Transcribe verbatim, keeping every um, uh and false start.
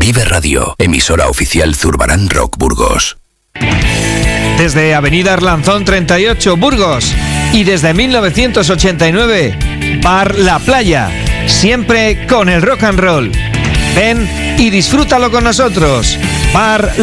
Vive Radio, emisora oficial Zurbarán Rock Burgos. Desde Avenida Arlanzón treinta y ocho, Burgos. Y desde mil novecientos ochenta y nueve, Bar La Playa. Siempre con el rock and roll. Ven y disfrútalo con nosotros. Bar